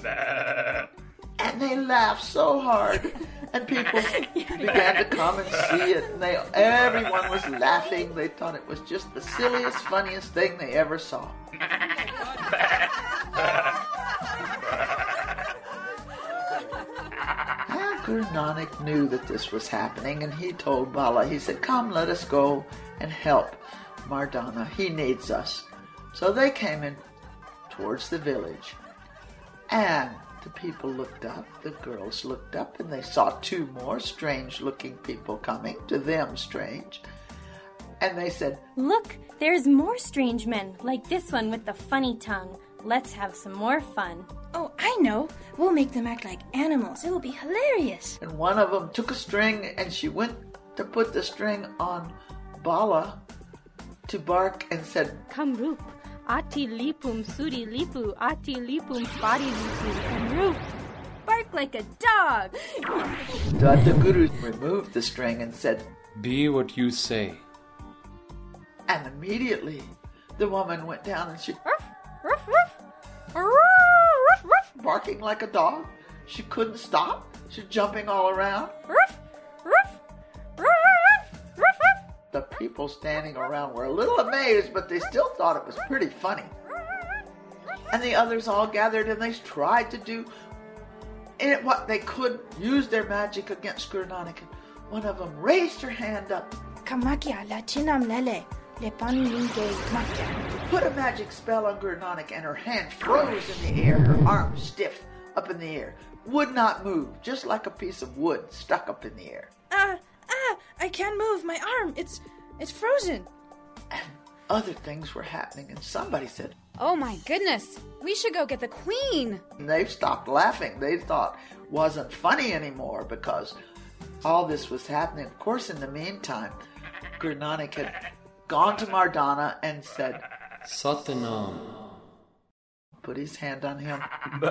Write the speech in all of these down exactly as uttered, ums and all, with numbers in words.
And they laughed so hard, and people began to come and see it, and they, everyone was laughing. They thought it was just the silliest, funniest thing they ever saw. Gur Nanak knew that this was happening, and he told Bala, he said, come, let us go and help Mardana. He needs us. So they came in towards the village, and the people looked up, the girls looked up, and they saw two more strange-looking people coming, to them strange. And they said, look, there's more strange men, like this one with the funny tongue. Let's have some more fun. Oh, I know. We'll make them act like animals. It will be hilarious. And one of them took a string, and she went to put the string on Bala to bark and said, Kamrup, ati lipum suri lipu, ati lipum fari lipu, Kamrup. Bark like a dog. But the Guru removed the string and said, be what you say. And immediately the woman went down and she ruff, ruff, ruff, ruff, ruff, barking like a dog. She couldn't stop. She's jumping all around. Ruff, ruff, ruff, ruff, ruff, ruff. The people standing around were a little amazed, but they still thought it was pretty funny. And the others all gathered and they tried to do it, what they could, use their magic against Gur Nanak. One of them raised her hand up. Kamakia latinam lele. Put a magic spell on Gur Nanak, and her hand froze in the air, her arms stiff up in the air, would not move, just like a piece of wood stuck up in the air. Ah, ah, I can't move, my arm, it's it's frozen. And other things were happening, and somebody said, oh my goodness, we should go get the queen. And they stopped laughing. They thought it wasn't funny anymore because all this was happening. Of course, in the meantime, Gur Nanak had gone to Mardana and said, Satanam. Put his hand on him.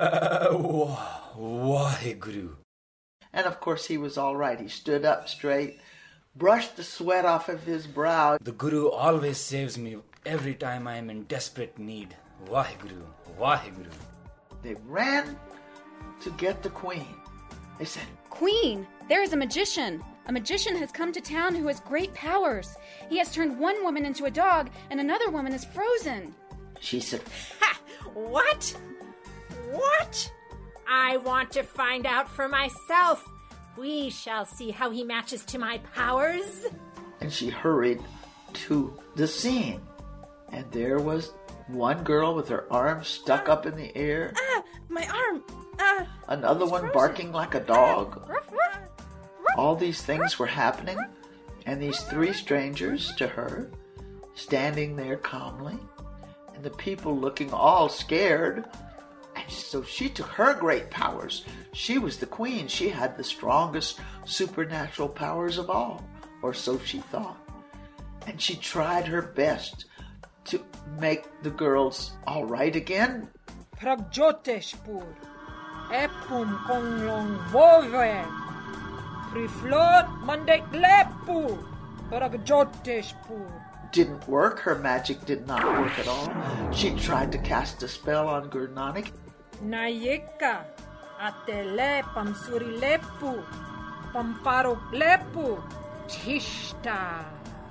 Waheguru. And of course he was all right. He stood up straight, brushed the sweat off of his brow. The Guru always saves me every time I am in desperate need. Waheguru, Waheguru. They ran to get the queen. They said, Queen, there is a magician. A magician has come to town who has great powers. He has turned one woman into a dog, and another woman is frozen. She said, Ha! What? What? I want to find out for myself. We shall see how he matches to my powers. And she hurried to the scene. And there was one girl with her arms stuck up in the air. Ah, my arm. Ah, Another one frozen. barking like a dog. Ruff, ruff. All these things were happening, and these three strangers to her, standing there calmly, and the people looking all scared. And so she took her great powers. She was the queen. She had the strongest supernatural powers of all, or so she thought. And she tried her best to make the girls all right again. Pragjoteshpur, epum konglong vove. Priflot mandek lepu, Pragjoteshpur. Didn't work. Her magic did not work at all. She tried to cast a spell on Gur Nanak. Nayeka, atele pamsuri lepu, pamparo lepu, tishta.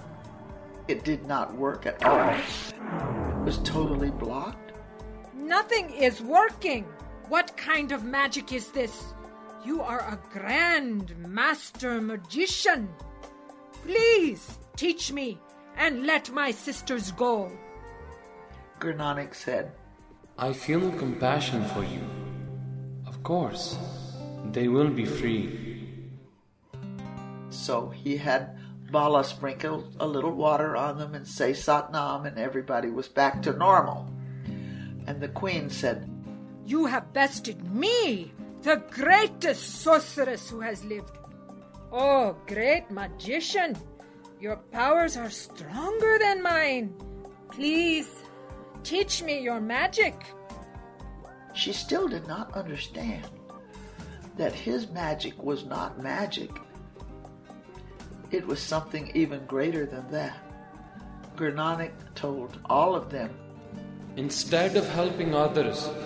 It did not work at all. It was totally blocked. Nothing is working. What kind of magic is this? You are a grand master magician. Please teach me and let my sisters go. Gur Nanak said, I feel no compassion for you. Of course, they will be free. So he had Bala sprinkle a little water on them and say Satnam, and everybody was back to normal. And the queen said, You have bested me, the greatest sorceress who has lived. Oh, great magician, your powers are stronger than mine. Please, teach me your magic. She still did not understand that his magic was not magic. It was something even greater than that. Gur Nanak told all of them, Instead of helping others,